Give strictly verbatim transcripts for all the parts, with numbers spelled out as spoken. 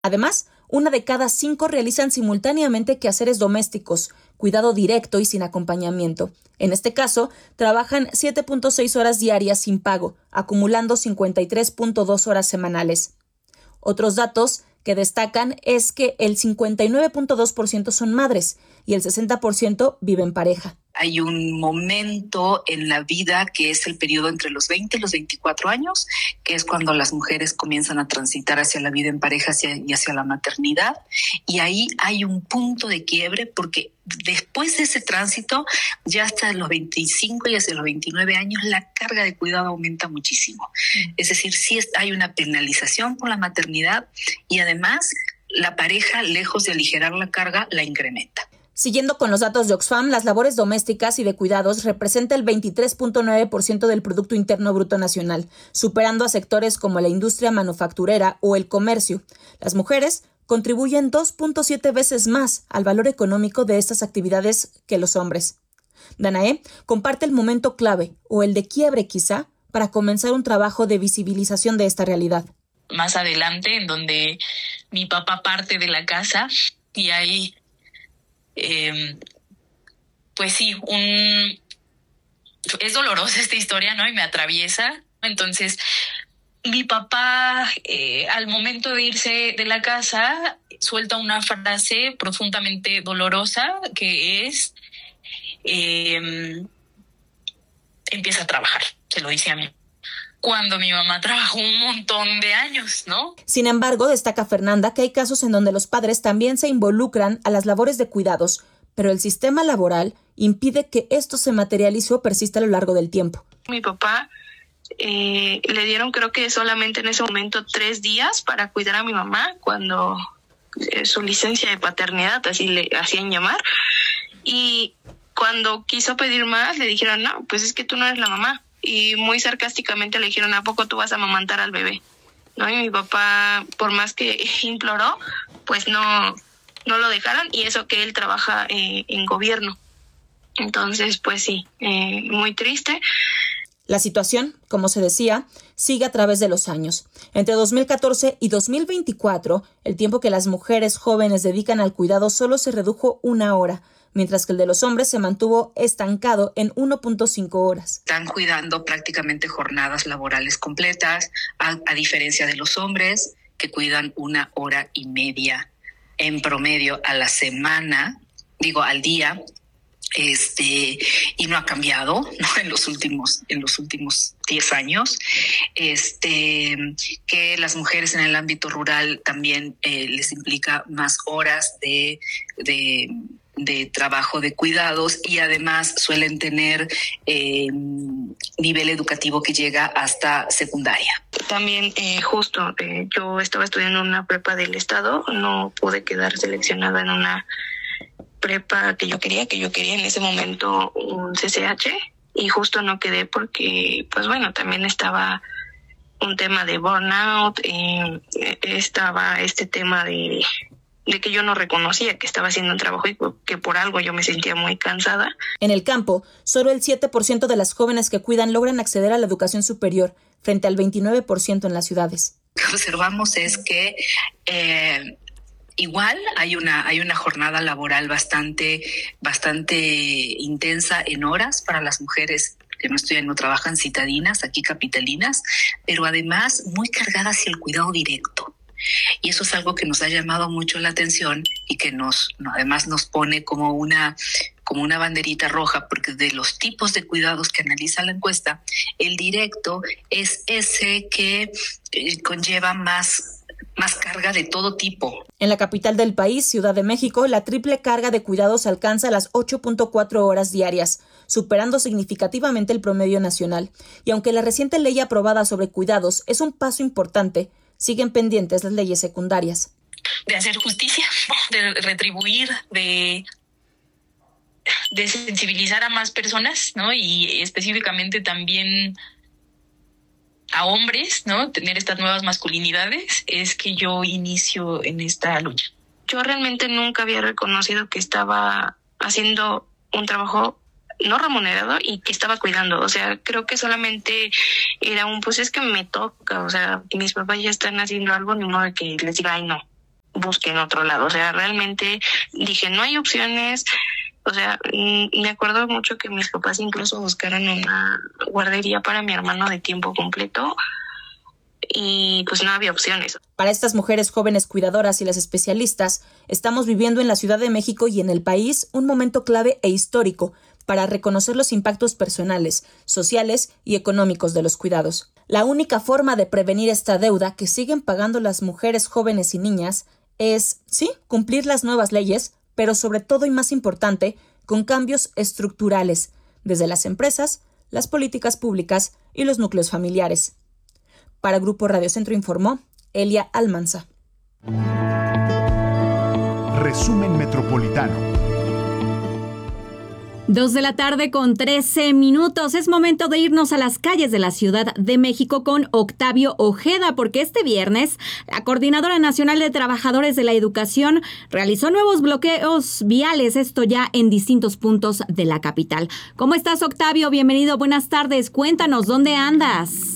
Además, una de cada cinco realizan simultáneamente quehaceres domésticos, cuidado directo y sin acompañamiento. En este caso, trabajan siete punto seis horas diarias sin pago, acumulando cincuenta y tres punto dos horas semanales. Otros datos que destacan es que el cincuenta y nueve punto dos por ciento son madres y el sesenta por ciento vive en pareja. Hay un momento en la vida que es el periodo entre los veinte y los veinticuatro años, que es cuando las mujeres comienzan a transitar hacia la vida en pareja hacia, y hacia la maternidad. Y ahí hay un punto de quiebre porque después de ese tránsito, ya hasta los veinticinco y hacia los veintinueve años, la carga de cuidado aumenta muchísimo. Mm. Es decir, sí hay una penalización por la maternidad y además la pareja, lejos de aligerar la carga, la incrementa. Siguiendo con los datos de Oxfam, las labores domésticas y de cuidados representan el veintitrés punto nueve por ciento del Producto Interno Bruto Nacional, superando a sectores como la industria manufacturera o el comercio. Las mujeres contribuyen dos punto siete veces más al valor económico de estas actividades que los hombres. Danae comparte el momento clave, o el de quiebre quizá, para comenzar un trabajo de visibilización de esta realidad. Más adelante, en donde mi papá parte de la casa y ahí... Eh, pues sí, un es dolorosa esta historia, ¿no? Y me atraviesa. Entonces, mi papá, eh, al momento de irse de la casa, suelta una frase profundamente dolorosa que es, eh, empieza a trabajar, se lo dice a mí. Cuando mi mamá trabajó un montón de años, ¿no? Sin embargo, destaca Fernanda que hay casos en donde los padres también se involucran a las labores de cuidados, pero el sistema laboral impide que esto se materialice o persista a lo largo del tiempo. Mi papá eh, le dieron creo que solamente en ese momento tres días para cuidar a mi mamá cuando eh, su licencia de paternidad, así le hacían llamar, y cuando quiso pedir más le dijeron, no, pues es que tú no eres la mamá. Y muy sarcásticamente le dijeron, ¿a poco tú vas a amamantar al bebé? ¿No? Y mi papá, por más que imploró, pues no, no lo dejaron, y eso que él trabaja eh, en gobierno. Entonces, pues sí, eh, muy triste. La situación, como se decía, sigue a través de los años. Entre dos mil catorce y dos mil veinticuatro, el tiempo que las mujeres jóvenes dedican al cuidado solo se redujo una hora, mientras que el de los hombres se mantuvo estancado en uno punto cinco horas. Están cuidando prácticamente jornadas laborales completas, a, a diferencia de los hombres, que cuidan una hora y media en promedio a la semana, digo al día, este, y no ha cambiado, ¿no? en los últimos, en los últimos diez años, este, que las mujeres en el ámbito rural también eh, les implica más horas de, de de trabajo de cuidados, y además suelen tener eh, nivel educativo que llega hasta secundaria. También eh, justo eh, yo estaba estudiando en una prepa del estado, no pude quedar seleccionada en una prepa que yo quería, que yo quería en ese momento un C C H, y justo no quedé porque, pues bueno, también estaba un tema de burnout, eh, estaba este tema de de que yo no reconocía que estaba haciendo un trabajo y que por algo yo me sentía muy cansada. En el campo, solo el siete por ciento de las jóvenes que cuidan logran acceder a la educación superior, frente al veintinueve por ciento en las ciudades. Lo que observamos es que eh, igual hay una, hay una jornada laboral bastante, bastante intensa en horas para las mujeres que no estudian, no trabajan, citadinas, aquí capitalinas, pero además muy cargadas hacia el cuidado directo. Y eso es algo que nos ha llamado mucho la atención y que nos, no, además nos pone como una, como una banderita roja, porque de los tipos de cuidados que analiza la encuesta, el directo es ese que eh, conlleva más, más carga de todo tipo. En la capital del país, Ciudad de México, la triple carga de cuidados alcanza las ocho punto cuatro horas diarias, superando significativamente el promedio nacional. Y aunque la reciente ley aprobada sobre cuidados es un paso importante, siguen pendientes las leyes secundarias. De hacer justicia, de retribuir, de, de sensibilizar a más personas, ¿no? Y específicamente también a hombres, ¿no? Tener estas nuevas masculinidades, es que yo inicio en esta lucha. Yo realmente nunca había reconocido que estaba haciendo un trabajo no remunerado y que estaba cuidando. O sea, creo que solamente era un, pues es que me toca, o sea, mis papás ya están haciendo algo, ni modo de que les diga, ay, no. busque en otro lado. O sea, realmente dije, no hay opciones. O sea, me acuerdo mucho que mis papás incluso buscaron una guardería para mi hermano de tiempo completo y pues no había opciones. Para estas mujeres jóvenes cuidadoras y las especialistas, estamos viviendo en la Ciudad de México y en el país un momento clave e histórico para reconocer los impactos personales, sociales y económicos de los cuidados. La única forma de prevenir esta deuda que siguen pagando las mujeres jóvenes y niñas es, sí, cumplir las nuevas leyes, pero sobre todo y más importante, con cambios estructurales, desde las empresas, las políticas públicas y los núcleos familiares. Para Grupo Radio Centro informó Elia Almanza. Resumen Metropolitano. Dos de la tarde con trece minutos. Es momento de irnos a las calles de la Ciudad de México con Octavio Ojeda, porque este viernes la Coordinadora Nacional de Trabajadores de la Educación realizó nuevos bloqueos viales, esto ya en distintos puntos de la capital. ¿Cómo estás, Octavio? Bienvenido, buenas tardes. Cuéntanos, ¿dónde andas?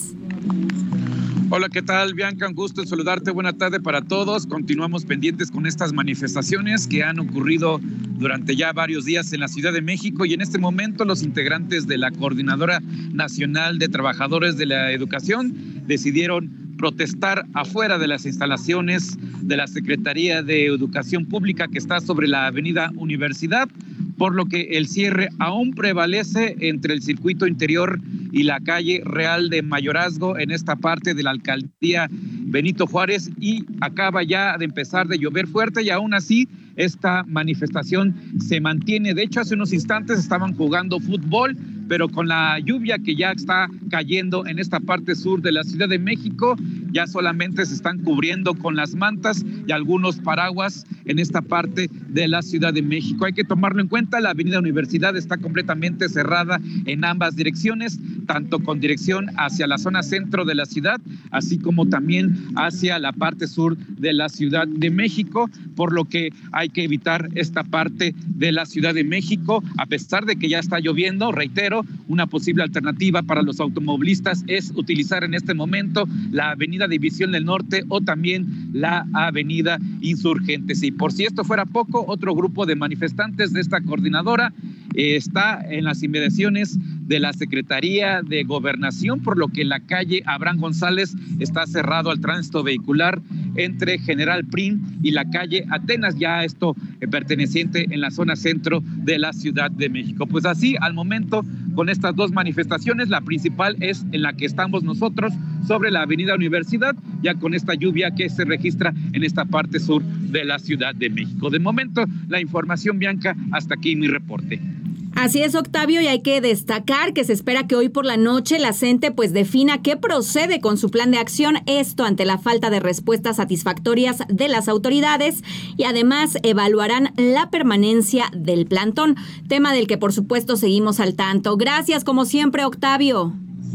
Hola, ¿qué tal, Bianca? Un gusto en saludarte. Buena tarde para todos. Continuamos pendientes con estas manifestaciones que han ocurrido durante ya varios días en la Ciudad de México y en este momento los integrantes de la Coordinadora Nacional de Trabajadores de la Educación decidieron protestar afuera de las instalaciones de la Secretaría de Educación Pública que está sobre la Avenida Universidad, por lo que el cierre aún prevalece entre el circuito interior y la calle Real de Mayorazgo en esta parte de la alcaldía Benito Juárez, y acaba ya de empezar de llover fuerte y aún así esta manifestación se mantiene. De hecho, hace unos instantes estaban jugando fútbol, pero con la lluvia que ya está cayendo en esta parte sur de la Ciudad de México, ya solamente se están cubriendo con las mantas y algunos paraguas en esta parte de la Ciudad de México. Hay que tomarlo en cuenta, la Avenida Universidad está completamente cerrada en ambas direcciones, tanto con dirección hacia la zona centro de la ciudad, así como también hacia la parte sur de la Ciudad de México, por lo que hay que evitar esta parte de la Ciudad de México, a pesar de que ya está lloviendo. Reitero, una posible alternativa para los automovilistas es utilizar en este momento la Avenida División del Norte o también la Avenida Insurgentes. Y por si esto fuera poco, otro grupo de manifestantes de esta coordinadora eh, está en las inmediaciones de la Secretaría de Gobernación, por lo que la calle Abraham González está cerrado al tránsito vehicular entre General Prim y la calle Atenas, ya esto eh, perteneciente en la zona centro de la Ciudad de México. Pues así, al momento, con estas dos manifestaciones, la principal es en la que estamos nosotros, sobre la Avenida Universidad, ya con esta lluvia que se registra en esta parte sur de la Ciudad de México. De momento, la información, Bianca, hasta aquí mi reporte. Así es, Octavio, y hay que destacar que se espera que hoy por la noche la CENTE pues defina qué procede con su plan de acción, esto ante la falta de respuestas satisfactorias de las autoridades, y además evaluarán la permanencia del plantón, tema del que por supuesto seguimos al tanto. Gracias, como siempre, Octavio.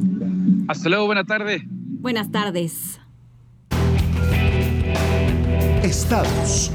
Hasta luego, buena tarde. Buenas tardes. Estados.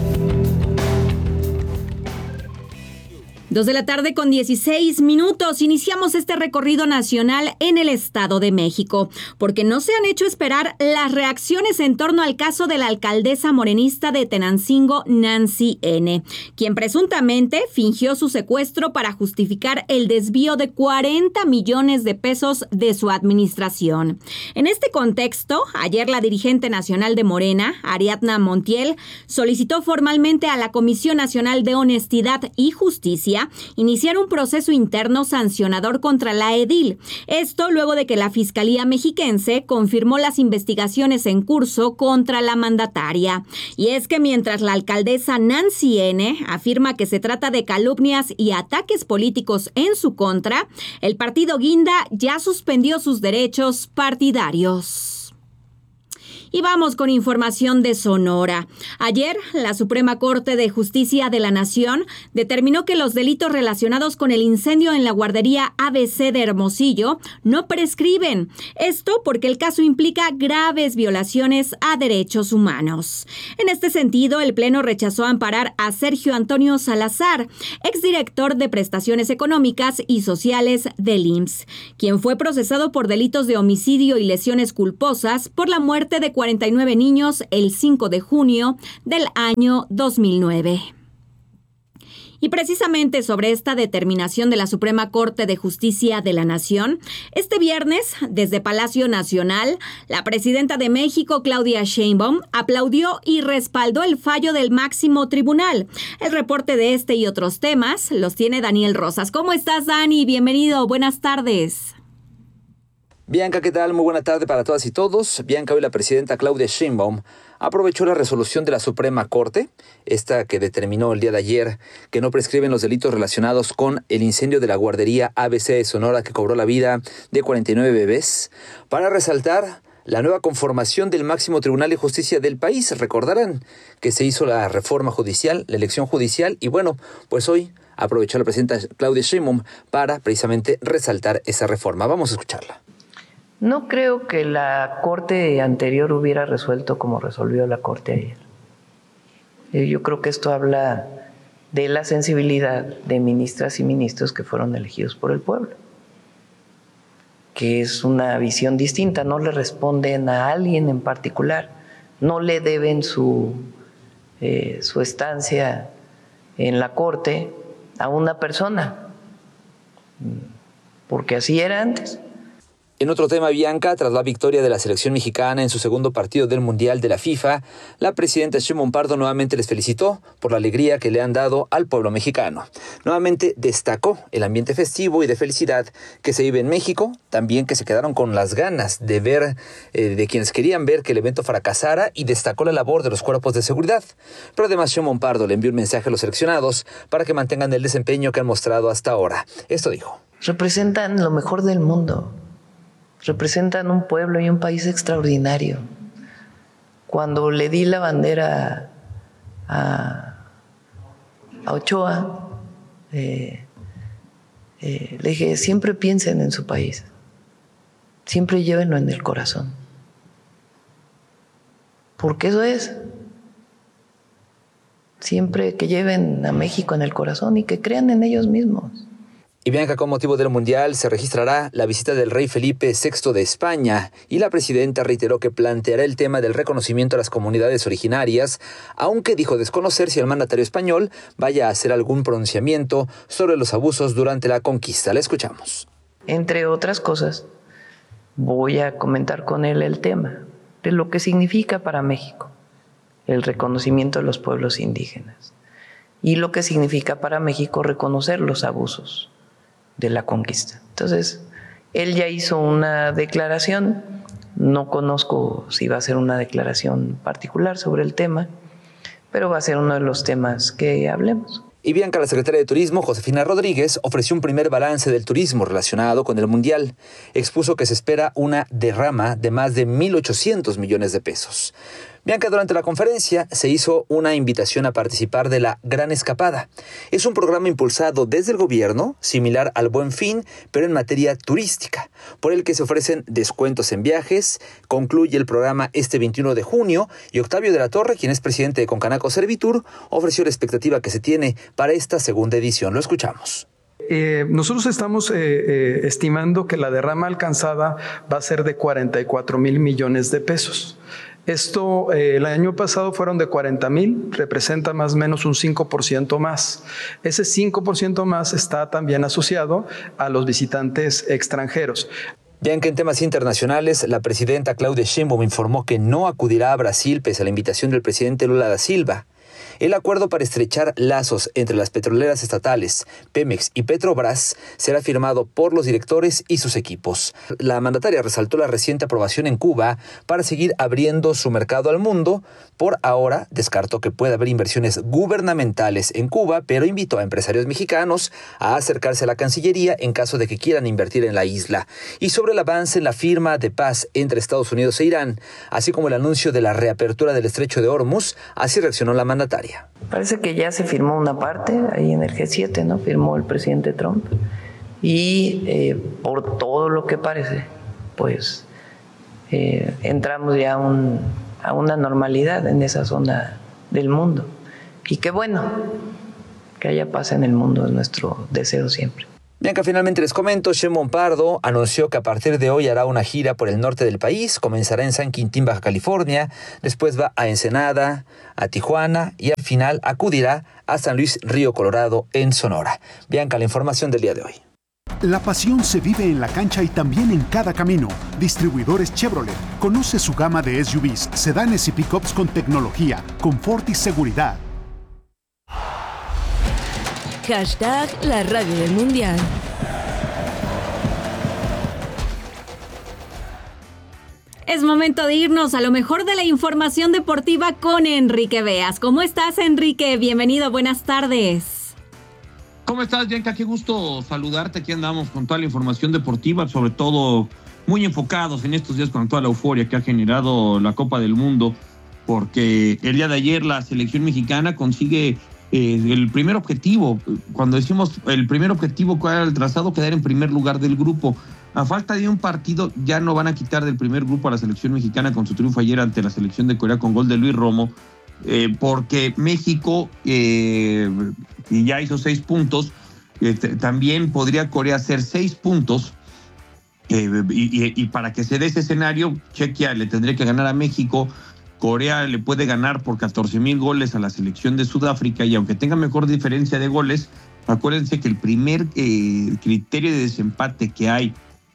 Dos de la tarde con dieciséis minutos. Iniciamos este recorrido nacional en el Estado de México, porque no se han hecho esperar las reacciones en torno al caso de la alcaldesa morenista de Tenancingo, Nancy N., quien presuntamente fingió su secuestro para justificar el desvío de cuarenta millones de pesos de su administración. En este contexto, ayer la dirigente nacional de Morena, Ariadna Montiel, solicitó formalmente a la Comisión Nacional de Honestidad y Justicia iniciar un proceso interno sancionador contra la edil. Esto luego de que la Fiscalía Mexiquense confirmó las investigaciones en curso contra la mandataria. Y es que mientras la alcaldesa Nancy N. afirma que se trata de calumnias y ataques políticos en su contra, el partido Guinda ya suspendió sus derechos partidarios. Y vamos con información de Sonora. Ayer, la Suprema Corte de Justicia de la Nación determinó que los delitos relacionados con el incendio en la guardería A B C de Hermosillo no prescriben. Esto porque el caso implica graves violaciones a derechos humanos. En este sentido, el Pleno rechazó amparar a Sergio Antonio Salazar, exdirector de Prestaciones Económicas y Sociales del I M S S, quien fue procesado por delitos de homicidio y lesiones culposas por la muerte de cuarenta y nueve niños el cinco de junio del año dos mil nueve. Y precisamente sobre esta determinación de la Suprema Corte de Justicia de la Nación, este viernes, desde Palacio Nacional, la presidenta de México, Claudia Sheinbaum, aplaudió y respaldó el fallo del máximo tribunal. El reporte de este y otros temas los tiene Daniel Rosas. ¿Cómo estás, Dani? Bienvenido. Buenas tardes. Bianca, ¿qué tal? Muy buena tarde para todas y todos. Bianca, hoy la presidenta Claudia Sheinbaum aprovechó la resolución de la Suprema Corte, esta que determinó el día de ayer que no prescriben los delitos relacionados con el incendio de la guardería A B C de Sonora que cobró la vida de cuarenta y nueve bebés, para resaltar la nueva conformación del máximo tribunal de justicia del país. Recordarán que se hizo la reforma judicial, la elección judicial, y bueno, pues hoy aprovechó la presidenta Claudia Sheinbaum para precisamente resaltar esa reforma. Vamos a escucharla. No creo que la Corte anterior hubiera resuelto como resolvió la Corte ayer. Yo creo que esto habla de la sensibilidad de ministras y ministros que fueron elegidos por el pueblo, que es una visión distinta, no le responden a alguien en particular, no le deben su, eh, su estancia en la Corte a una persona, porque así era antes. En otro tema, Bianca, tras la victoria de la selección mexicana en su segundo partido del Mundial de la FIFA, la presidenta Sheinbaum Pardo nuevamente les felicitó por la alegría que le han dado al pueblo mexicano. Nuevamente destacó el ambiente festivo y de felicidad que se vive en México, también que se quedaron con las ganas de ver, eh, de quienes querían ver que el evento fracasara, y destacó la labor de los cuerpos de seguridad. Pero además Sheinbaum Pardo le envió un mensaje a los seleccionados para que mantengan el desempeño que han mostrado hasta ahora. Esto dijo. Representan lo mejor del mundo. Representan un pueblo y un país extraordinario. Cuando le di la bandera a, a Ochoa, eh, eh, le dije, siempre piensen en su país, siempre llévenlo en el corazón, porque eso es, siempre que lleven a México en el corazón y que crean en ellos mismos. Y Bianca, con motivo del Mundial se registrará la visita del rey Felipe sexto de España, y la presidenta reiteró que planteará el tema del reconocimiento a las comunidades originarias, aunque dijo desconocer si el mandatario español vaya a hacer algún pronunciamiento sobre los abusos durante la conquista. La escuchamos. Entre otras cosas, voy a comentar con él el tema de lo que significa para México el reconocimiento de los pueblos indígenas y lo que significa para México reconocer los abusos de la conquista. Entonces, él ya hizo una declaración, no conozco si va a ser una declaración particular sobre el tema, pero va a ser uno de los temas que hablemos. Y Bianca, la secretaria de Turismo, Josefina Rodríguez, ofreció un primer balance del turismo relacionado con el Mundial. Expuso que se espera una derrama de más de mil ochocientos millones de pesos. Bianca, durante la conferencia se hizo una invitación a participar de la Gran Escapada. Es un programa impulsado desde el gobierno, similar al Buen Fin, pero en materia turística, por el que se ofrecen descuentos en viajes. Concluye el programa este veintiuno de junio y Octavio de la Torre, quien es presidente de Concanaco Servitur, ofreció la expectativa que se tiene para esta segunda edición. Lo escuchamos. Eh, nosotros estamos eh, eh, estimando que la derrama alcanzada va a ser de cuarenta y cuatro mil millones de pesos. Esto eh, el año pasado fueron de cuarenta mil, representa más o menos un cinco por ciento más. Ese cinco por ciento más está también asociado a los visitantes extranjeros. Bien, que en temas internacionales, la presidenta Claudia Sheinbaum informó que no acudirá a Brasil pese a la invitación del presidente Lula da Silva. El acuerdo para estrechar lazos entre las petroleras estatales, Pemex y Petrobras, será firmado por los directores y sus equipos. La mandataria resaltó la reciente aprobación en Cuba para seguir abriendo su mercado al mundo. Por ahora, descartó que pueda haber inversiones gubernamentales en Cuba, pero invitó a empresarios mexicanos a acercarse a la Cancillería en caso de que quieran invertir en la isla. Y sobre el avance en la firma de paz entre Estados Unidos e Irán, así como el anuncio de la reapertura del estrecho de Hormuz, así reaccionó la mandataria. Parece que ya se firmó una parte ahí en el G siete, ¿no? Firmó el presidente Trump. Y eh, por todo lo que parece, pues eh, entramos ya un, a una normalidad en esa zona del mundo. Y qué bueno que haya paz en el mundo, es nuestro deseo siempre. Bianca, finalmente les comento, Sheinbaum Pardo anunció que a partir de hoy hará una gira por el norte del país, comenzará en San Quintín, Baja California, después va a Ensenada, a Tijuana y al final acudirá a San Luis Río Colorado en Sonora. Bianca, la información del día de hoy. La pasión se vive en la cancha y también en cada camino. Distribuidores Chevrolet. Conoce su gama de S U Vs, sedanes y pickups con tecnología, confort y seguridad. Hashtag la radio del mundial. Es momento de irnos a lo mejor de la información deportiva con Enrique Beas. ¿Cómo estás, Enrique? Bienvenido, buenas tardes. ¿Cómo estás, Bianca? Qué gusto saludarte. Aquí andamos con toda la información deportiva, sobre todo muy enfocados en estos días con toda la euforia que ha generado la Copa del Mundo, porque el día de ayer la selección mexicana consigue eh, el primer objetivo. Cuando decimos el primer objetivo, ¿cuál era el trazado? Quedar en primer lugar del grupo. A falta de un partido, ya no van a quitar del primer grupo a la selección mexicana con su triunfo ayer ante la selección de Corea con gol de Luis Romo, eh, porque México eh, ya hizo seis puntos, eh, t- también podría Corea hacer seis puntos, eh, y, y, y para que se dé ese escenario, Chequia le tendría que ganar a México, Corea le puede ganar por catorce mil goles a la selección de Sudáfrica, y aunque tenga mejor diferencia de goles, acuérdense que el primer eh, criterio de desempate que hay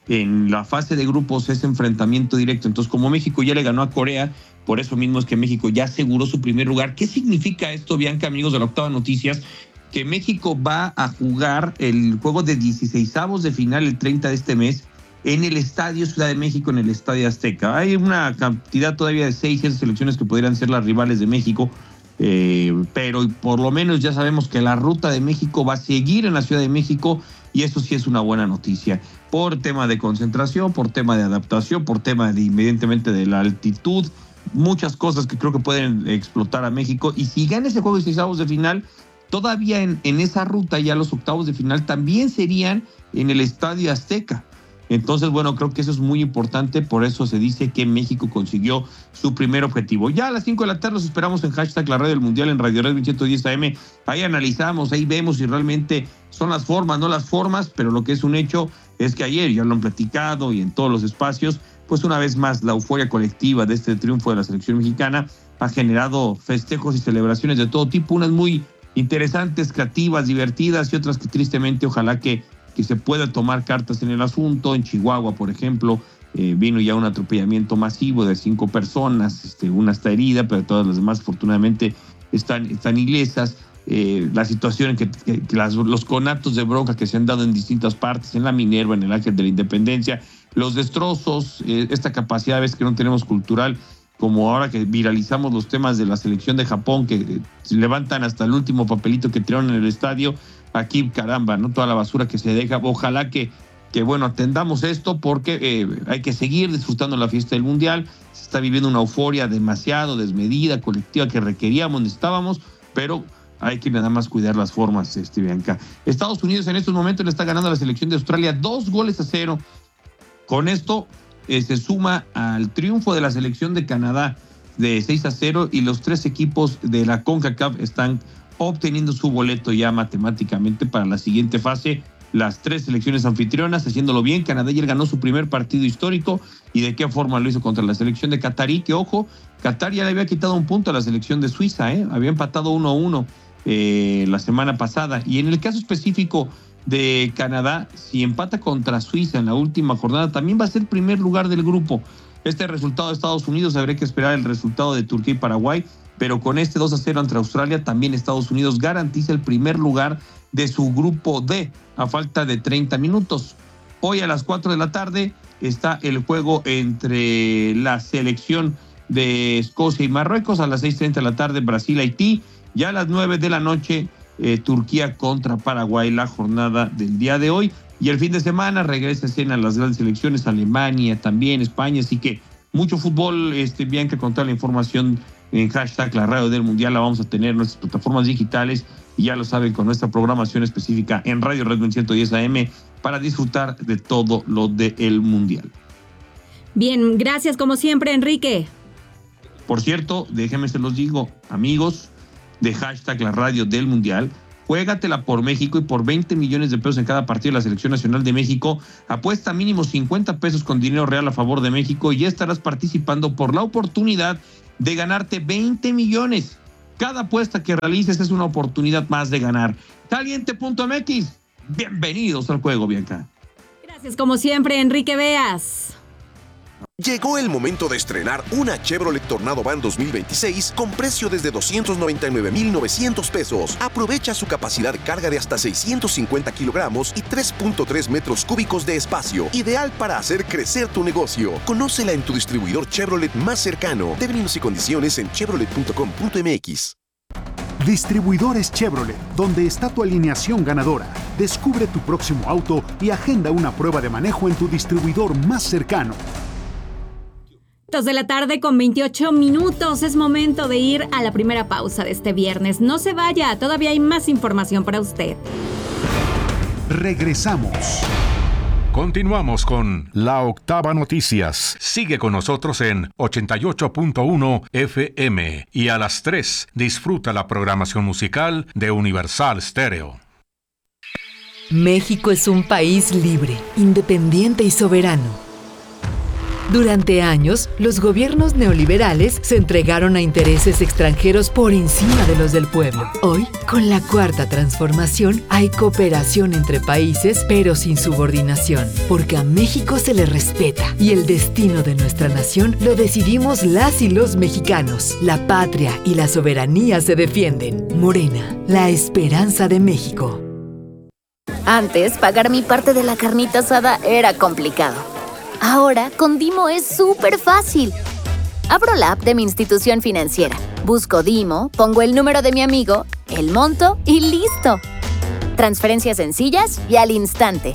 en la fase de grupos es enfrentamiento directo. Entonces, como México ya le ganó a Corea, por eso mismo es que México ya aseguró su primer lugar. ¿Qué significa esto, Bianca, amigos de la Octava Noticias? Que México va a jugar el juego de dieciseisavos de final el treinta de este mes en el Estadio Ciudad de México, en el Estadio Azteca. Hay una cantidad todavía de seis, siete selecciones que podrían ser las rivales de México, eh, pero por lo menos ya sabemos que la ruta de México va a seguir en la Ciudad de México, y eso sí es una buena noticia, por tema de concentración, por tema de adaptación, por tema de, evidentemente, de la altitud, muchas cosas que creo que pueden explotar a México. Y si gana ese juego de dieciseisavos de final, todavía en, en esa ruta ya los octavos de final también serían en el Estadio Azteca. Entonces, bueno, creo que eso es muy importante, por eso se dice que México consiguió su primer objetivo. Ya a las cinco de la tarde los esperamos en hashtag la radio del mundial en Radio Red ciento diez A M. Ahí analizamos, ahí vemos si realmente son las formas, no las formas, pero lo que es un hecho es que ayer, ya lo han platicado y en todos los espacios, pues una vez más la euforia colectiva de este triunfo de la selección mexicana ha generado festejos y celebraciones de todo tipo, unas muy interesantes, creativas, divertidas, y otras que tristemente ojalá que que se pueda tomar cartas en el asunto. En Chihuahua, por ejemplo, eh, vino ya un atropellamiento masivo de cinco personas, este, una está herida, pero todas las demás afortunadamente están, están ilesas. Eh, la situación en que, que, que las, los conatos de bronca que se han dado en distintas partes, en la Minerva, en el Ángel de la Independencia, los destrozos, eh, esta capacidad a veces que no tenemos cultural, como ahora que viralizamos los temas de la selección de Japón, que eh, levantan hasta el último papelito que tiraron en el estadio. Aquí, caramba, ¿no? Toda la basura que se deja. Ojalá que, que bueno, atendamos esto, porque eh, hay que seguir disfrutando la fiesta del Mundial. Se está viviendo una euforia demasiado desmedida, colectiva, que requeríamos, necesitábamos, pero hay que nada más cuidar las formas, este, Bianca. Estados Unidos en estos momentos le está ganando a la selección de Australia dos goles a cero. Con esto eh, se suma al triunfo de la selección de Canadá de seis a cero, y los tres equipos de la CONCACAF están obteniendo su boleto ya matemáticamente para la siguiente fase. Las tres selecciones anfitrionas haciéndolo bien. Canadá ayer ganó su primer partido histórico, y de qué forma lo hizo contra la selección de Qatarí, que ojo, Qatar ya le había quitado un punto a la selección de Suiza, ¿eh? Había empatado uno a uno eh, la semana pasada. Y en el caso específico de Canadá, si empata contra Suiza en la última jornada, también va a ser primer lugar del grupo. Este resultado de Estados Unidos, habría que esperar el resultado de Turquía y Paraguay, pero con este dos a cero ante Australia, también Estados Unidos garantiza el primer lugar de su grupo D a falta de treinta minutos. Hoy a las cuatro de la tarde está el juego entre la selección de Escocia y Marruecos. A las seis treinta de la tarde Brasil-Haití. Ya a las nueve de la noche eh, Turquía contra Paraguay, la jornada del día de hoy. Y el fin de semana regresa a escena las grandes selecciones, Alemania, también España. Así que mucho fútbol, este, bien que contar la información en hashtag la radio del mundial la vamos a tener en nuestras plataformas digitales, y ya lo saben, con nuestra programación específica en Radio Red ciento diez A M para disfrutar de todo lo del mundial. Bien, gracias como siempre, Enrique. Por cierto, déjenme se los digo, amigos de hashtag la radio del mundial, Juégatela por México y por veinte millones de pesos en cada partido de la Selección Nacional de México. Apuesta mínimo cincuenta pesos con dinero real a favor de México y ya estarás participando por la oportunidad de ganarte veinte millones. Cada apuesta que realices es una oportunidad más de ganar. Caliente punto m x, bienvenidos al juego, Bianca. Gracias, como siempre, Enrique Beas. Llegó el momento de estrenar una Chevrolet Tornado Van dos mil veintiséis con precio desde doscientos noventa y nueve mil novecientos pesos. Aprovecha su capacidad de carga de hasta seiscientos cincuenta kilogramos y tres punto tres metros cúbicos de espacio. Ideal para hacer crecer tu negocio. Conócela en tu distribuidor Chevrolet más cercano. Términos y condiciones en chevrolet punto com punto m x. Distribuidores Chevrolet, donde está tu alineación ganadora. Descubre tu próximo auto y agenda una prueba de manejo en tu distribuidor más cercano. Dos de la tarde con veintiocho minutos. Es momento de ir a la primera pausa de este viernes. No se vaya, todavía hay más información para usted. Regresamos. Continuamos con La Octava Noticias. Sigue con nosotros en ochenta y ocho punto uno F M y a las tres disfruta la programación musical de Universal Stereo. México es un país libre, independiente y soberano. Durante años, los gobiernos neoliberales se entregaron a intereses extranjeros por encima de los del pueblo. Hoy, con la Cuarta Transformación, hay cooperación entre países, pero sin subordinación, porque a México se le respeta y el destino de nuestra nación lo decidimos las y los mexicanos. La patria y la soberanía se defienden. Morena, la esperanza de México. Antes, pagar mi parte de la carnita asada era complicado. Ahora, con Dimo es súper fácil. Abro la app de mi institución financiera, busco Dimo, pongo el número de mi amigo, el monto y ¡listo! Transferencias sencillas y al instante.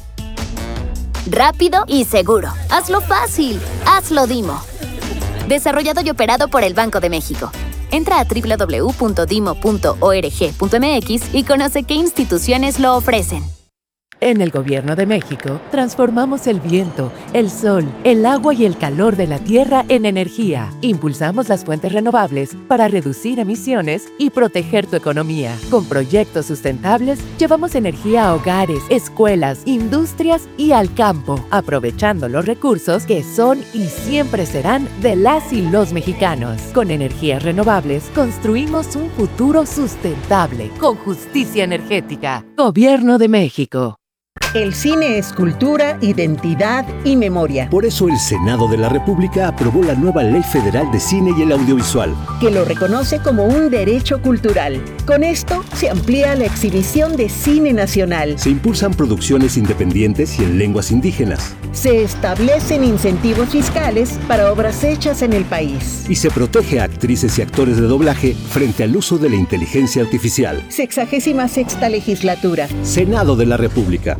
Rápido y seguro. Hazlo fácil. Hazlo Dimo. Desarrollado y operado por el Banco de México. Entra a doble u doble u doble u punto dimo punto org punto m x y conoce qué instituciones lo ofrecen. En el Gobierno de México, transformamos el viento, el sol, el agua y el calor de la tierra en energía. Impulsamos las fuentes renovables para reducir emisiones y proteger tu economía. Con proyectos sustentables, llevamos energía a hogares, escuelas, industrias y al campo, aprovechando los recursos que son y siempre serán de las y los mexicanos. Con energías renovables, construimos un futuro sustentable, con justicia energética. Gobierno de México. El cine es cultura, identidad y memoria. Por eso el Senado de la República aprobó la nueva Ley Federal de Cine y el Audiovisual, que lo reconoce como un derecho cultural. Con esto se amplía la exhibición de cine nacional. Se impulsan producciones independientes y en lenguas indígenas. Se establecen incentivos fiscales para obras hechas en el país. Y se protege a actrices y actores de doblaje frente al uso de la inteligencia artificial. Sexagésima sexta legislatura. Senado de la República.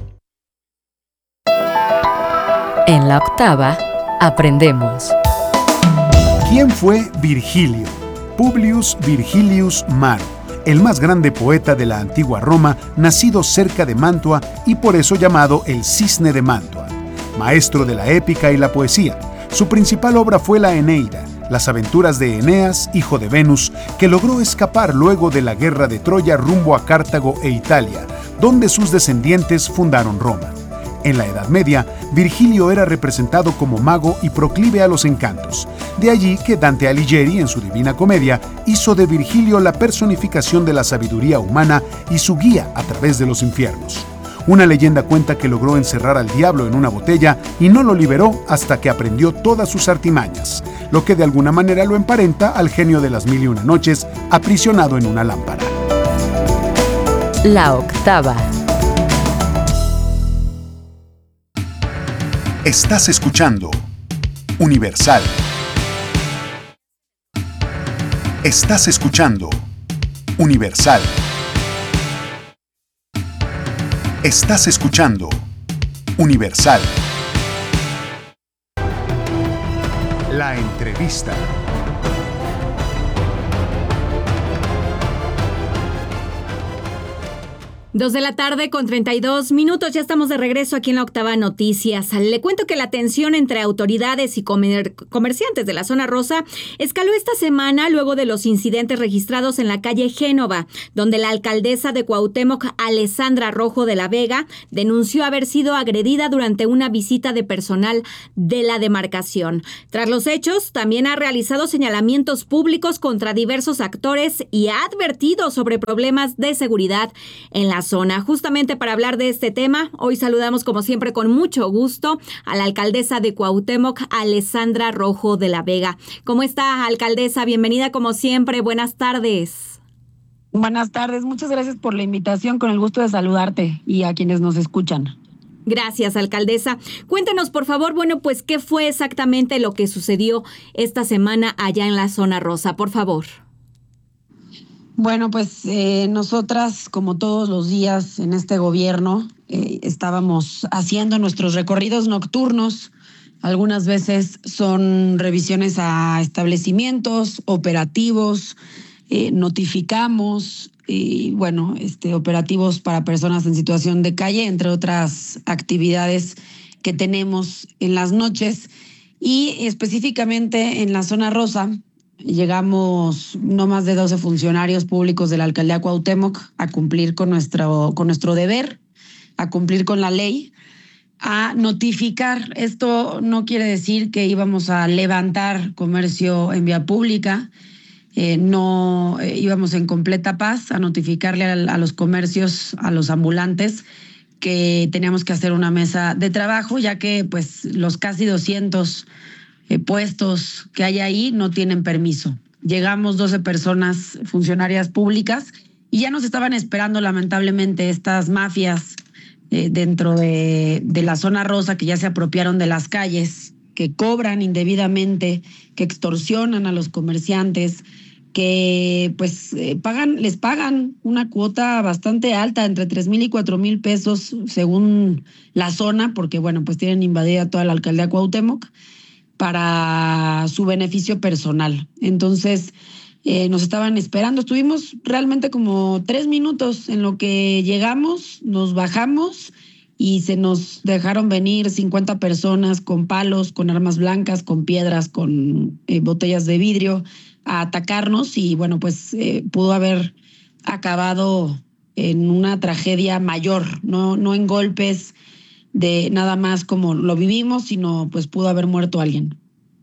En la octava, aprendemos. ¿Quién fue Virgilio? Publius Virgilius Maro, el más grande poeta de la antigua Roma, nacido cerca de Mantua y por eso llamado el Cisne de Mantua. Maestro de la épica y la poesía, su principal obra fue la Eneida, las aventuras de Eneas, hijo de Venus, que logró escapar luego de la guerra de Troya rumbo a Cartago e Italia, donde sus descendientes fundaron Roma. En la Edad Media, Virgilio era representado como mago y proclive a los encantos. De allí que Dante Alighieri, en su Divina Comedia, hizo de Virgilio la personificación de la sabiduría humana y su guía a través de los infiernos. Una leyenda cuenta que logró encerrar al diablo en una botella y no lo liberó hasta que aprendió todas sus artimañas, lo que de alguna manera lo emparenta al genio de las mil y una noches, aprisionado en una lámpara. La octava. Estás escuchando Universal. Estás escuchando Universal. Estás escuchando Universal. La entrevista. Dos de la tarde con treinta y dos minutos, ya estamos de regreso aquí en la Octava Noticias. Le cuento que la tensión entre autoridades y comer- comerciantes de la zona rosa escaló esta semana luego de los incidentes registrados en la calle Génova, donde la alcaldesa de Cuauhtémoc, Alessandra Rojo de la Vega, denunció haber sido agredida durante una visita de personal de la demarcación. Tras los hechos, también ha realizado señalamientos públicos contra diversos actores y ha advertido sobre problemas de seguridad en la zona. Justamente para hablar de este tema, hoy saludamos como siempre con mucho gusto a la alcaldesa de Cuauhtémoc, Alessandra Rojo de la Vega. ¿Cómo está, alcaldesa? Bienvenida como siempre. Buenas tardes. Buenas tardes. Muchas gracias por la invitación. Con el gusto de saludarte y a quienes nos escuchan. Gracias, alcaldesa. Cuéntenos, por favor, bueno, pues, ¿qué fue exactamente lo que sucedió esta semana allá en la zona rosa? Por favor. Bueno, pues eh, nosotras, como todos los días en este gobierno, eh, estábamos haciendo nuestros recorridos nocturnos. Algunas veces son revisiones a establecimientos, operativos, eh, notificamos, y bueno, este, operativos para personas en situación de calle, entre otras actividades que tenemos en las noches. Y específicamente en la zona rosa, llegamos no más de doce funcionarios públicos de la alcaldía Cuauhtémoc a cumplir con nuestro, con nuestro deber, a cumplir con la ley, a notificar. Esto no quiere decir que íbamos a levantar comercio en vía pública, eh, no eh, íbamos en completa paz a notificarle a, a los comercios, a los ambulantes, que teníamos que hacer una mesa de trabajo, ya que pues los casi doscientos Eh, puestos que hay ahí no tienen permiso. Llegamos doce personas, funcionarias públicas, y ya nos estaban esperando lamentablemente estas mafias eh, dentro de, de la zona rosa, que ya se apropiaron de las calles, que cobran indebidamente, que extorsionan a los comerciantes, que pues eh, pagan, les pagan una cuota bastante alta, entre tres mil y cuatro mil pesos según la zona, porque bueno, pues tienen invadida toda la alcaldía Cuauhtémoc para su beneficio personal. Entonces, eh, nos estaban esperando. Estuvimos realmente como tres minutos en lo que llegamos, nos bajamos y se nos dejaron venir cincuenta personas con palos, con armas blancas, con piedras, con eh, botellas de vidrio a atacarnos, y bueno, pues eh, pudo haber acabado en una tragedia mayor, no, no en golpes de nada más como lo vivimos, sino pues pudo haber muerto alguien.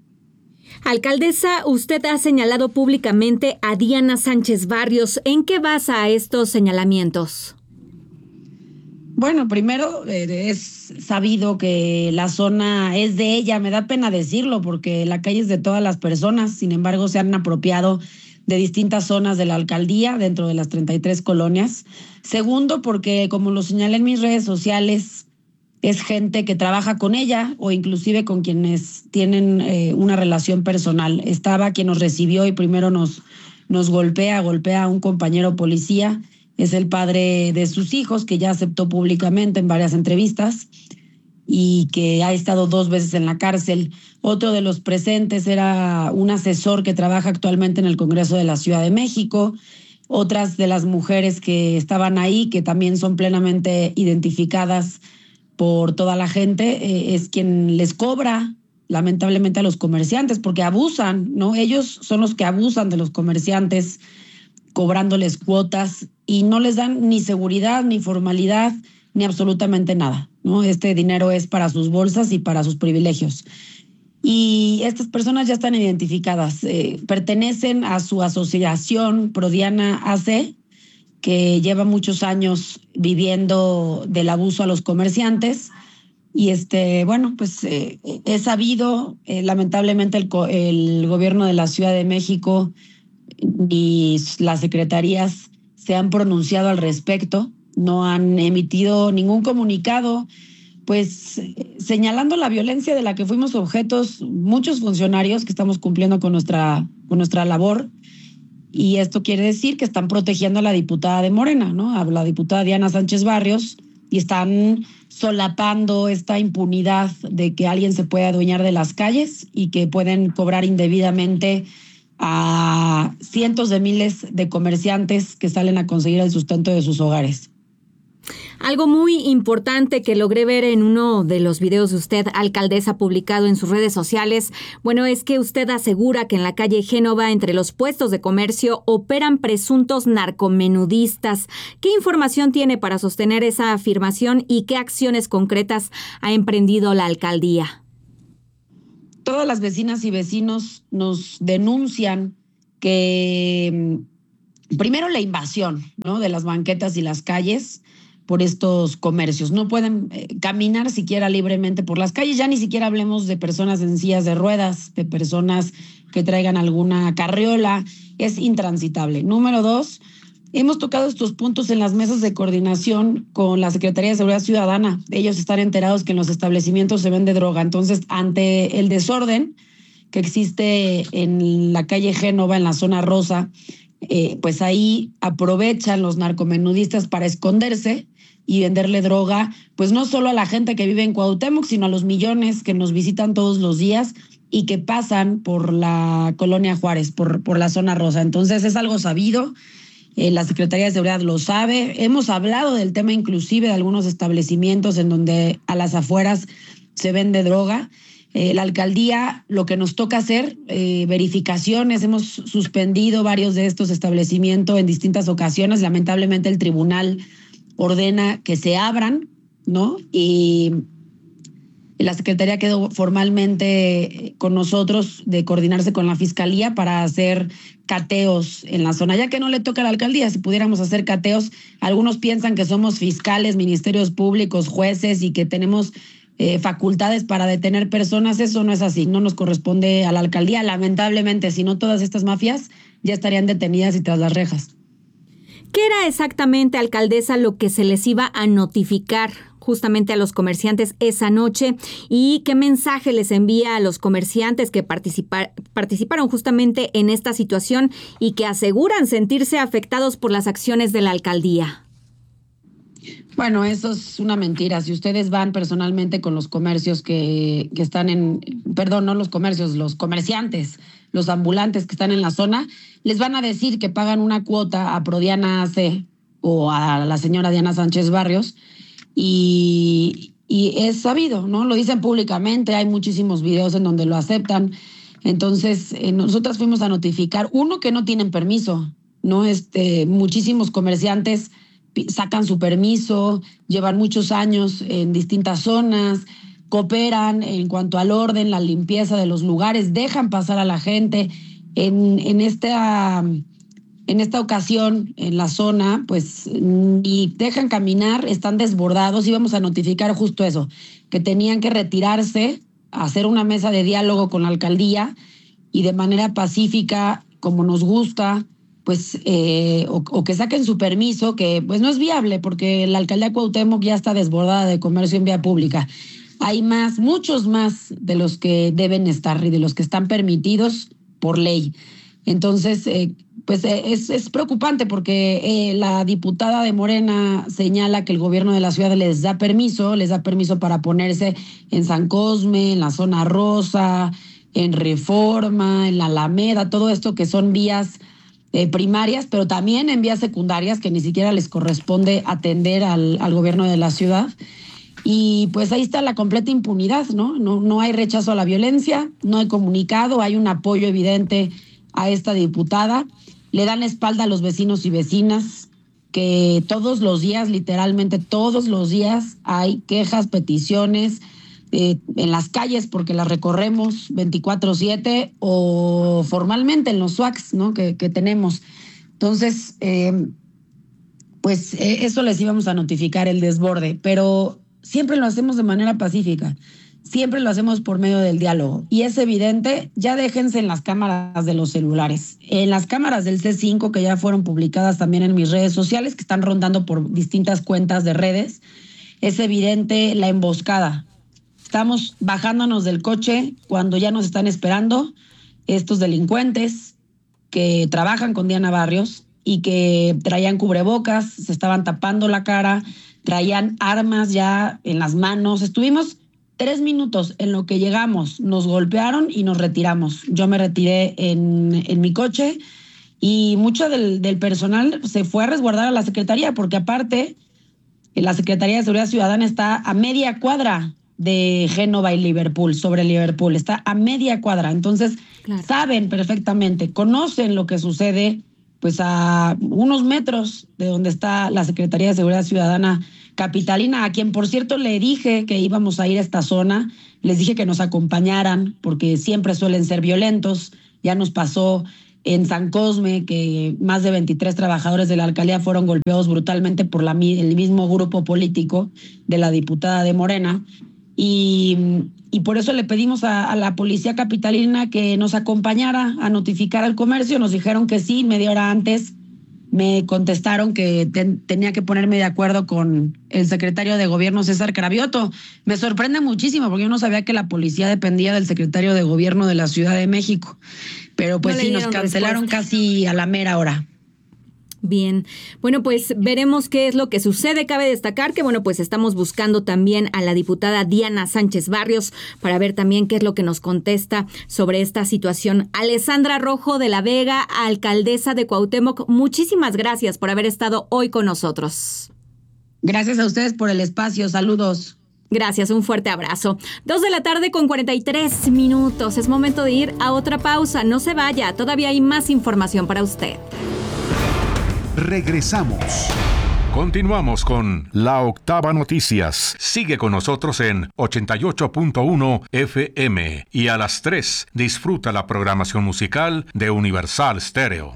Alcaldesa, usted ha señalado públicamente a Diana Sánchez Barrios. ¿En qué basa estos señalamientos? Bueno, primero eh, es sabido que la zona es de ella. Me da pena decirlo porque la calle es de todas las personas. Sin embargo, se han apropiado de distintas zonas de la alcaldía dentro de las treinta y tres colonias. Segundo, porque como lo señalé en mis redes sociales, es gente que trabaja con ella o inclusive con quienes tienen eh, una relación personal. Estaba quien nos recibió y primero nos, nos golpea, golpea a un compañero policía. Es el padre de sus hijos, que ya aceptó públicamente en varias entrevistas y que ha estado dos veces en la cárcel. Otro de los presentes era un asesor que trabaja actualmente en el Congreso de la Ciudad de México. Otras de las mujeres que estaban ahí, que también son plenamente identificadas por toda la gente, eh, es quien les cobra lamentablemente a los comerciantes, porque abusan, ¿no? Ellos son los que abusan de los comerciantes, cobrándoles cuotas, y no les dan ni seguridad, ni formalidad, ni absolutamente nada, ¿no? Este dinero es para sus bolsas y para sus privilegios. Y estas personas ya están identificadas, eh, pertenecen a su asociación Prodiana A C, que lleva muchos años viviendo del abuso a los comerciantes. Y este, bueno, pues eh, he sabido, eh, lamentablemente el, el gobierno de la Ciudad de México y las secretarías se han pronunciado al respecto, no han emitido ningún comunicado, pues señalando la violencia de la que fuimos objetos muchos funcionarios que estamos cumpliendo con nuestra, con nuestra labor. Y esto quiere decir que están protegiendo a la diputada de Morena, ¿no? A la diputada Diana Sánchez Barrios, y están solapando esta impunidad de que alguien se puede adueñar de las calles y que pueden cobrar indebidamente a cientos de miles de comerciantes que salen a conseguir el sustento de sus hogares. Algo muy importante que logré ver en uno de los videos de usted, alcaldesa, publicado en sus redes sociales, bueno, es que usted asegura que en la calle Génova, entre los puestos de comercio, operan presuntos narcomenudistas. ¿Qué información tiene para sostener esa afirmación y qué acciones concretas ha emprendido la alcaldía? Todas las vecinas y vecinos nos denuncian que primero la invasión, ¿no?, de las banquetas y las calles por estos comercios. No pueden eh, caminar siquiera libremente por las calles, ya ni siquiera hablemos de personas en sillas de ruedas, de personas que traigan alguna carriola, es intransitable. Número dos, hemos tocado estos puntos en las mesas de coordinación con la Secretaría de Seguridad Ciudadana. Ellos están enterados que en los establecimientos se vende droga. Entonces, ante el desorden que existe en la calle Génova, en la zona rosa, eh, pues ahí aprovechan los narcomenudistas para esconderse y venderle droga, pues no solo a la gente que vive en Cuauhtémoc, sino a los millones que nos visitan todos los días y que pasan por la Colonia Juárez, por, por la zona rosa. Entonces es algo sabido, eh, la Secretaría de Seguridad lo sabe. Hemos hablado del tema inclusive de algunos establecimientos en donde a las afueras se vende droga. Eh, la alcaldía, lo que nos toca hacer, eh, verificaciones, hemos suspendido varios de estos establecimientos en distintas ocasiones. Lamentablemente el tribunal ordena que se abran, ¿no? Y la Secretaría quedó formalmente con nosotros de coordinarse con la Fiscalía para hacer cateos en la zona, ya que no le toca a la alcaldía. Si pudiéramos hacer cateos, algunos piensan que somos fiscales, ministerios públicos, jueces y que tenemos eh, facultades para detener personas. Eso no es así, no nos corresponde a la alcaldía. Lamentablemente, si no, todas estas mafias ya estarían detenidas y tras las rejas. ¿Qué era exactamente, alcaldesa, lo que se les iba a notificar justamente a los comerciantes esa noche? ¿Y qué mensaje les envía a los comerciantes que participar, participaron justamente en esta situación y que aseguran sentirse afectados por las acciones de la alcaldía? Bueno, eso es una mentira. Si ustedes van personalmente con los comercios que, que están en, perdón, no los comercios, los comerciantes, los ambulantes que están en la zona, les van a decir que pagan una cuota a Prodiana A C o a la señora Diana Sánchez Barrios y, y es sabido, ¿no? Lo dicen públicamente, hay muchísimos videos en donde lo aceptan. Entonces, eh, nosotras fuimos a notificar, uno, que no tienen permiso, ¿no? Este, muchísimos comerciantes sacan su permiso, llevan muchos años en distintas zonas, cooperan en cuanto al orden, la limpieza de los lugares, dejan pasar a la gente. En, en, esta, en esta ocasión, en la zona, pues ni dejan caminar, están desbordados. Íbamos a notificar justo eso, que tenían que retirarse, hacer una mesa de diálogo con la alcaldía y de manera pacífica, como nos gusta, pues eh, o, o que saquen su permiso, que pues no es viable porque la alcaldía Cuauhtémoc ya está desbordada de comercio en vía pública. Hay más, muchos más de los que deben estar y de los que están permitidos por ley. Entonces, eh, pues eh, es, es preocupante porque eh, la diputada de Morena señala que el gobierno de la ciudad les da permiso, les da permiso para ponerse en San Cosme, en la zona rosa, en Reforma, en la Alameda, todo esto que son vías Eh, primarias, pero también en vías secundarias que ni siquiera les corresponde atender al, al gobierno de la ciudad. Y pues ahí está la completa impunidad, ¿no? No, no hay rechazo a la violencia, no hay comunicado, hay un apoyo evidente a esta diputada. Le dan espalda a los vecinos y vecinas, que todos los días, literalmente todos los días, hay quejas, peticiones, Eh, en las calles porque las recorremos veinticuatro siete o formalmente en los S W A Cs, ¿no? que, que tenemos. Entonces, eh, pues eh, eso les íbamos a notificar, el desborde, pero siempre lo hacemos de manera pacífica, siempre lo hacemos por medio del diálogo y es evidente. Ya déjense en las cámaras de los celulares, en las cámaras del C cinco que ya fueron publicadas también en mis redes sociales, que están rondando por distintas cuentas de redes. Es evidente la emboscada. Estamos bajándonos del coche cuando ya nos están esperando estos delincuentes que trabajan con Diana Barrios y que traían cubrebocas, se estaban tapando la cara, traían armas ya en las manos. Estuvimos tres minutos en lo que llegamos, nos golpearon y nos retiramos. Yo me retiré en, en mi coche y mucho del, del personal se fue a resguardar a la secretaría porque aparte la Secretaría de Seguridad Ciudadana está a media cuadra de Génova y Liverpool, sobre Liverpool, está a media cuadra. Entonces, claro, saben perfectamente, conocen lo que sucede pues a unos metros de donde está la Secretaría de Seguridad Ciudadana capitalina, a quien, por cierto, le dije que íbamos a ir a esta zona, les dije que nos acompañaran, porque siempre suelen ser violentos. Ya nos pasó en San Cosme, que más de veintitrés trabajadores de la alcaldía fueron golpeados brutalmente por la, el mismo grupo político de la diputada de Morena. Y, y por eso le pedimos a, a la policía capitalina que nos acompañara a notificar al comercio. Nos dijeron que sí, media hora antes me contestaron que ten, tenía que ponerme de acuerdo con el secretario de gobierno, César Cravioto. Me sorprende muchísimo porque yo no sabía que la policía dependía del secretario de gobierno de la Ciudad de México. Pero pues no sí, nos cancelaron respuesta. Casi a la mera hora. Bien, bueno, pues veremos qué es lo que sucede. Cabe destacar que, bueno, pues estamos buscando también a la diputada Diana Sánchez Barrios para ver también qué es lo que nos contesta sobre esta situación. Alessandra Rojo de la Vega, alcaldesa de Cuauhtémoc, muchísimas gracias por haber estado hoy con nosotros. Gracias a ustedes por el espacio. Saludos. Gracias, un fuerte abrazo. Dos de la tarde con cuarenta y tres minutos. Es momento de ir a otra pausa. No se vaya, todavía hay más información para usted. Regresamos. Continuamos con La Octava Noticias. Sigue con nosotros en ochenta y ocho punto uno F M y a las tres disfruta la programación musical de Universal Stereo.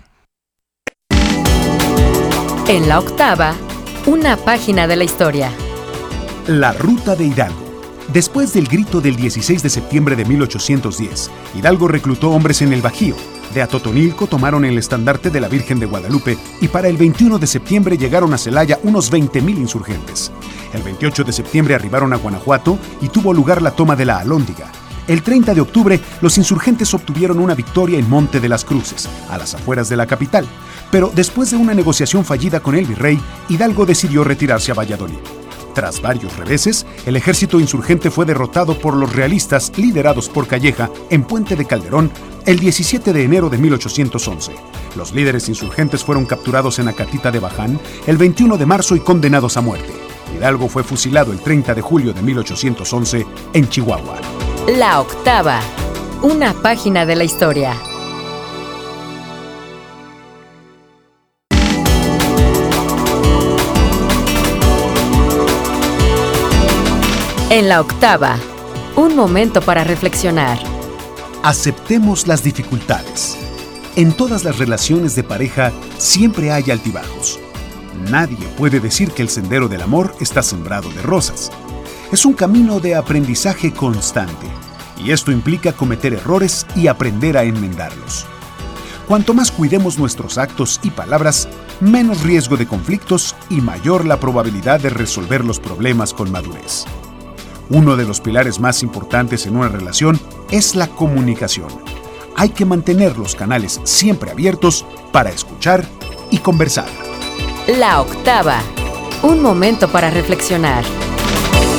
En La Octava, una página de la historia. La Ruta de Hidalgo. Después del grito del dieciséis de septiembre de mil ochocientos diez, Hidalgo reclutó hombres en el Bajío. De Atotonilco tomaron el estandarte de la Virgen de Guadalupe y para el veintiuno de septiembre llegaron a Celaya unos veinte mil insurgentes. El veintiocho de septiembre arribaron a Guanajuato y tuvo lugar la toma de la Alhóndiga. El treinta de octubre, los insurgentes obtuvieron una victoria en Monte de las Cruces, a las afueras de la capital. Pero después de una negociación fallida con el virrey, Hidalgo decidió retirarse a Valladolid. Tras varios reveses, el ejército insurgente fue derrotado por los realistas liderados por Calleja en Puente de Calderón el diecisiete de enero de mil ochocientos once. Los líderes insurgentes fueron capturados en Acatita de Baján el veintiuno de marzo y condenados a muerte. Hidalgo fue fusilado el treinta de julio de mil ochocientos once en Chihuahua. La Octava, una página de la historia. En La Octava, un momento para reflexionar. Aceptemos las dificultades. En todas las relaciones de pareja siempre hay altibajos. Nadie puede decir que el sendero del amor está sembrado de rosas. Es un camino de aprendizaje constante, y esto implica cometer errores y aprender a enmendarlos. Cuanto más cuidemos nuestros actos y palabras, menos riesgo de conflictos y mayor la probabilidad de resolver los problemas con madurez. Uno de los pilares más importantes en una relación es la comunicación. Hay que mantener los canales siempre abiertos para escuchar y conversar. La Octava, un momento para reflexionar.